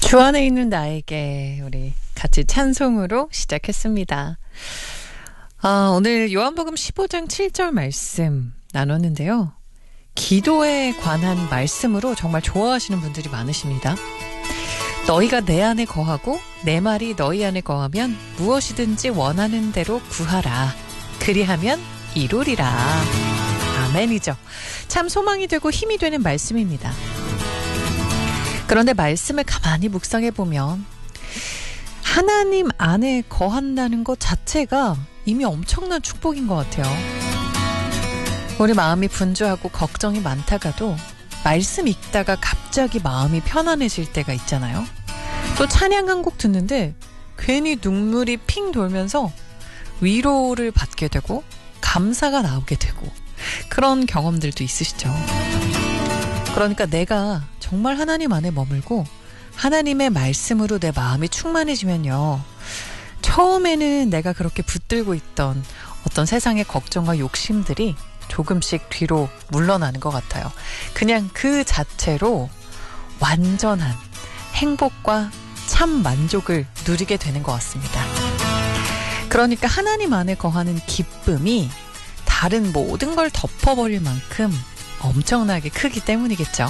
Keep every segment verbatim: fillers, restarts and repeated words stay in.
주 안에 있는 나에게 우리 같이 찬송으로 시작했습니다. 아, 오늘 요한복음 십오 장 칠 절 말씀 나눴는데요. 기도에 관한 말씀으로 정말 좋아하시는 분들이 많으십니다. 너희가 내 안에 거하고 내 말이 너희 안에 거하면 무엇이든지 원하는 대로 구하라. 그리하면 이루리라. 아멘이죠. 참 소망이 되고 힘이 되는 말씀입니다. 그런데 말씀을 가만히 묵상해보면 하나님 안에 거한다는 것 자체가 이미 엄청난 축복인 것 같아요. 우리 마음이 분주하고 걱정이 많다가도 말씀 읽다가 갑자기 마음이 편안해질 때가 있잖아요. 또 찬양 한 곡 듣는데 괜히 눈물이 핑 돌면서 위로를 받게 되고 감사가 나오게 되고 그런 경험들도 있으시죠. 그러니까 내가 정말 하나님 안에 머물고 하나님의 말씀으로 내 마음이 충만해지면요. 처음에는 내가 그렇게 붙들고 있던 어떤 세상의 걱정과 욕심들이 조금씩 뒤로 물러나는 것 같아요. 그냥 그 자체로 완전한 행복과 참 만족을 누리게 되는 것 같습니다. 그러니까 하나님 안에 거하는 기쁨이 다른 모든 걸 덮어버릴 만큼 엄청나게 크기 때문이겠죠.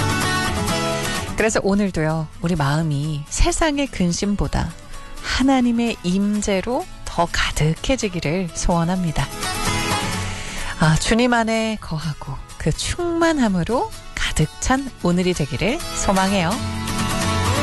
그래서 오늘도요, 우리 마음이 세상의 근심보다 하나님의 임재로 더 가득해지기를 소원합니다. 아, 주님 안에 거하고 그 충만함으로 가득 찬 오늘이 되기를 소망해요.